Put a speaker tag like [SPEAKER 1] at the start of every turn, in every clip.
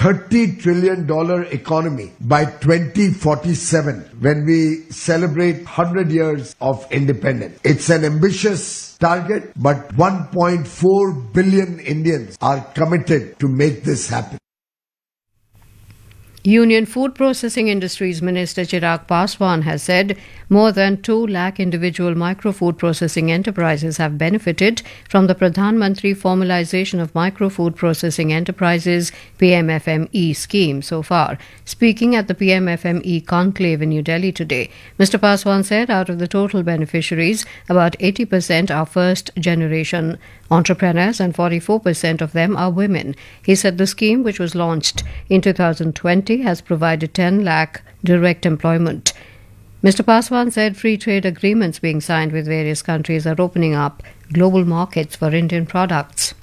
[SPEAKER 1] $30 trillion economy by 2047 when we celebrate 100 years of independence. It's an ambitious target, but 1.4 billion Indians are committed to make this happen.
[SPEAKER 2] Union Food Processing Industries Minister Chirag Paswan has said more than 2 lakh individual micro-food processing enterprises have benefited from the Pradhan Mantri Formalization of Micro-Food Processing Enterprises PMFME scheme so far. Speaking at the PMFME conclave in New Delhi today, Mr. Paswan said out of the total beneficiaries, about 80% are first-generation entrepreneurs and 44% of them are women. He said the scheme, which was launched in 2020, has provided 10 lakh direct employment. Mr. Paswan said free trade agreements being signed with various countries are opening up global markets for Indian products.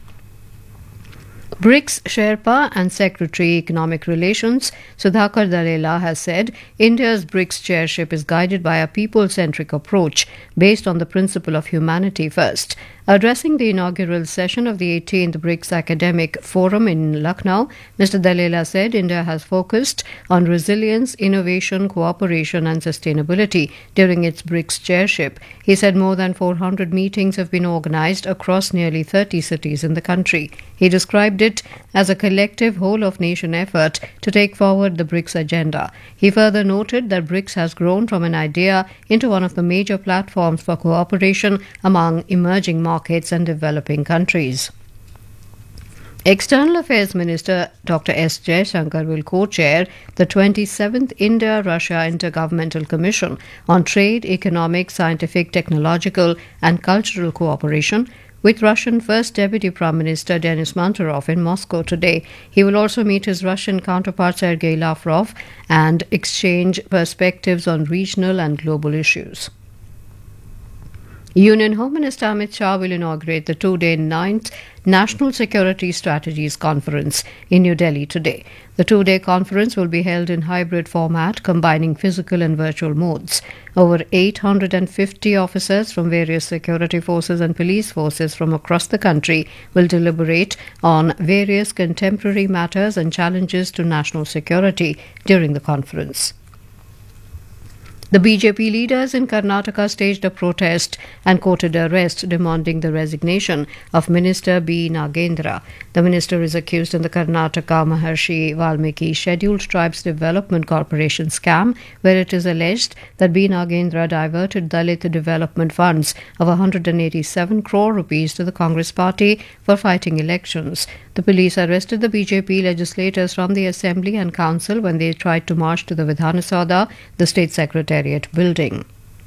[SPEAKER 2] BRICS Sherpa and Secretary Economic Relations Sudhakar Dalela has said India's BRICS chairship is guided by a people-centric approach based on the principle of humanity first. Addressing the inaugural session of the 18th BRICS Academic Forum in Lucknow, Mr. Dalela said India has focused on resilience, innovation, cooperation and sustainability during its BRICS chairship. He said more than 400 meetings have been organized across nearly 30 cities in the country. He described it as a collective whole-of-nation effort to take forward the BRICS agenda. He further noted that BRICS has grown from an idea into one of the major platforms for cooperation among emerging markets and developing countries. External Affairs Minister Dr. S. Jaishankar will co-chair the 27th India-Russia Intergovernmental Commission on Trade, Economic, Scientific, Technological and Cultural Cooperation with Russian First Deputy Prime Minister Denis Manturov in Moscow today. He will also meet his Russian counterpart Sergei Lavrov and exchange perspectives on regional and global issues. Union Home Minister Amit Shah will inaugurate the 2-day 9th National Security Strategies Conference in New Delhi today. The 2-day conference will be held in hybrid format, combining physical and virtual modes. Over 850 officers from various security forces and police forces from across the country will deliberate on various contemporary matters and challenges to national security during the conference. The BJP leaders in Karnataka staged a protest and courted arrest demanding the resignation of Minister B. Nagendra. The minister is accused in the Karnataka Maharshi Valmiki Scheduled Tribes Development Corporation scam, where it is alleged that B. Nagendra diverted Dalit development funds of 187 crore rupees to the Congress party for fighting elections. The police arrested the BJP legislators from the Assembly and Council when they tried to march to the Vidhana Sabha, the State Secretariat building.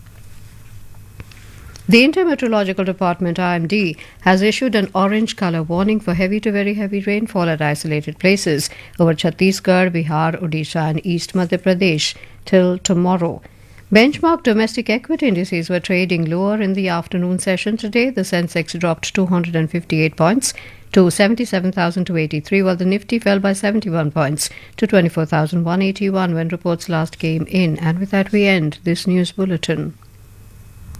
[SPEAKER 2] The India Meteorological Department IMD has issued an orange colour warning for heavy to very heavy rainfall at isolated places over Chhattisgarh, Bihar, Odisha and East Madhya Pradesh till tomorrow. Benchmark domestic equity indices were trading lower in the afternoon session today. The Sensex dropped 258 points to 77,283, while the Nifty fell by 71 points to 24,181 when reports last came in. And with that we end this news bulletin.